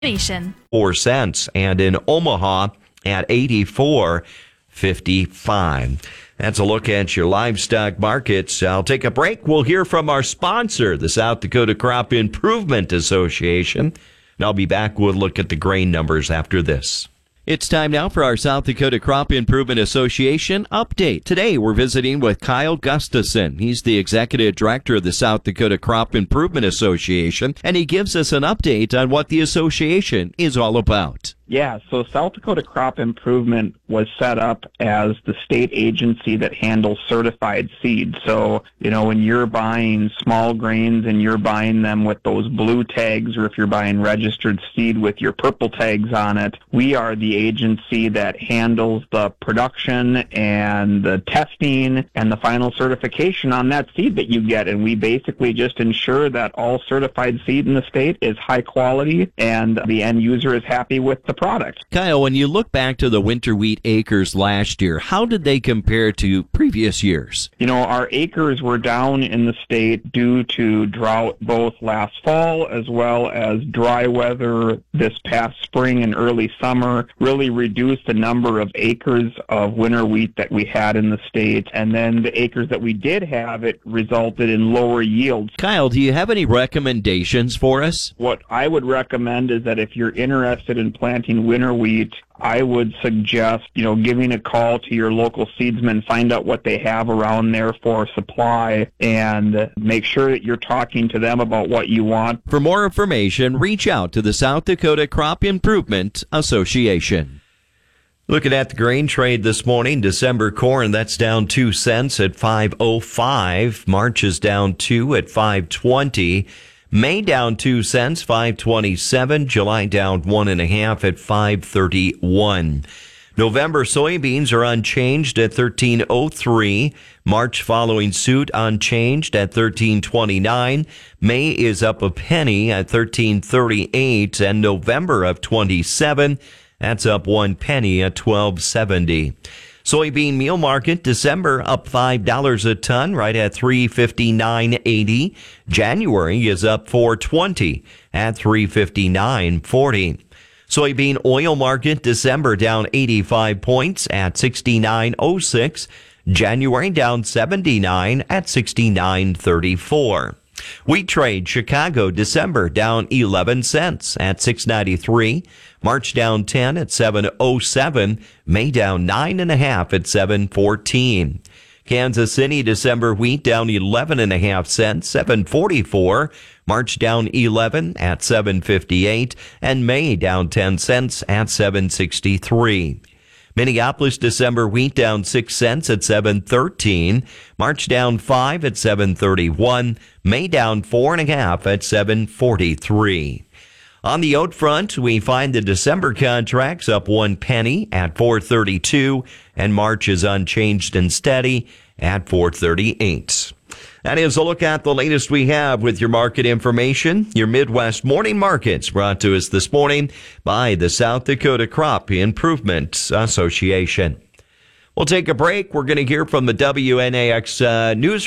4 cents, and in Omaha at 84.55. That's a look at your livestock markets. I'll take a break. We'll hear from our sponsor, the South Dakota Crop Improvement Association. And I'll be back with a look at the grain numbers after this. It's time now for our South Dakota Crop Improvement Association update. Today, we're visiting with Kyle Gustafson. He's the Executive Director of the South Dakota Crop Improvement Association, and he gives us an update on what the association is all about. Yeah, so South Dakota Crop Improvement was set up as the state agency that handles certified seed. So, when you're buying small grains and you're buying them with those blue tags, or if you're buying registered seed with your purple tags on it, we are the agency that handles the production and the testing and the final certification on that seed that you get. And we basically just ensure that all certified seed in the state is high quality and the end user is happy with the product. Kyle, when you look back to the winter wheat acres last year, how did they compare to previous years? Our acres were down in the state due to drought both last fall as well as dry weather this past spring and early summer really reduced the number of acres of winter wheat that we had in the state. And then the acres that we did have, it resulted in lower yields. Kyle, do you have any recommendations for us? What I would recommend is that if you're interested in planting winter wheat, I would suggest, giving a call to your local seedsman, find out what they have around there for supply, and make sure that you're talking to them about what you want. For more information, reach out to the South Dakota Crop Improvement Association. Looking at the grain trade this morning, December corn, that's down 2 cents at 5.05. March is down 2 at 5.20. May down 2 cents, 5.27. July down 1.5 at 5.31. November soybeans are unchanged at 13.03. March following suit unchanged at 13.29. May is up a penny at 13.38, and November of 27. That's up 1 penny at 12.70. Soybean meal market, December up $5 a ton, right at $359.80. January is up $4.20 at $359.40. Soybean oil market, December down 85 points at $69.06. January down 79 at $69.34. Wheat trade, Chicago, December down 11 cents at $6.93. March down 10 at $7.07. May down 9.5 at $7.14. Kansas City, December wheat down 11.5 cents, $7.44. March down 11 at $7.58. And May down 10 cents at $7.63. Minneapolis, December wheat down 6 cents at $7.13. March down 5 at $7.31. May down 4.5 at $7.43. On the oat front, we find the December contracts up 1 penny at $4.32, and March is unchanged and steady at $4.38. That is a look at the latest we have with your market information. Your Midwest Morning Markets brought to us this morning by the South Dakota Crop Improvement Association. We'll take a break. We're going to hear from the WNAX news